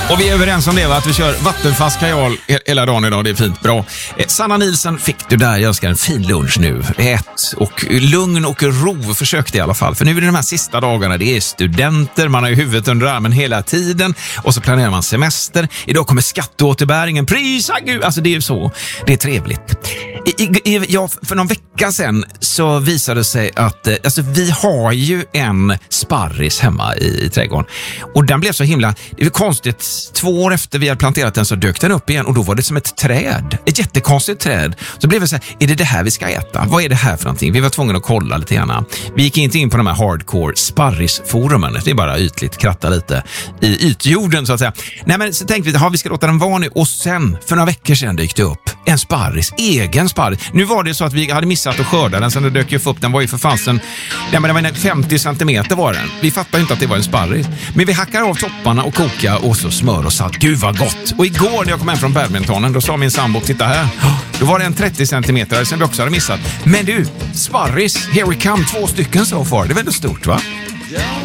Och vi är överens om det, va? Att vi kör vattenfast kajal hela dagen idag. Det är fint, bra. Sanna Nielsen fick du där. Jag önskar en fin lunch nu. Ät och lugn och ro försökte i alla fall. För nu är det de här sista dagarna. Det är studenter, man har ju huvudet under armen hela tiden. Och så planerar man semester. Idag kommer skatteåterbäringen. Prisa Gud! Alltså det är ju så. Det är trevligt. För någon vecka sedan så visade det sig att vi har ju en sparris hemma i trädgården. Och den blev så himla... Det var konstigt. 2 år efter vi hade planterat den så dök den upp igen. Och då var det som ett träd. Ett jättekonstigt träd. Så blev det så här, är det här vi ska äta? Vad är det här för någonting? Vi var tvungna att kolla lite grann. Vi gick inte in på de här hardcore sparrisforumen. Det är bara ytligt, kratta lite i ytjorden så att säga. Nej, men så tänkte vi, vi ska låta den vara nu. Och sen, för några veckor sedan dykte upp en sparris, egen sparris. Nu var det så att vi hade missat att skörda den, så det dök ju upp. Den var ju för fansen, den var 50 centimeter var den. Vi fattade inte att det var en sparris. Men vi hackar av topparna och kokar och så smör och salt. Gud vad gott! Och igår när jag kom hem från badmintonen, då sa min sambo, titta här. Då var det en 30 centimeter som vi också hade missat. Men du, sparris, here we come, 2 stycken so far. Det är väldigt stort, va?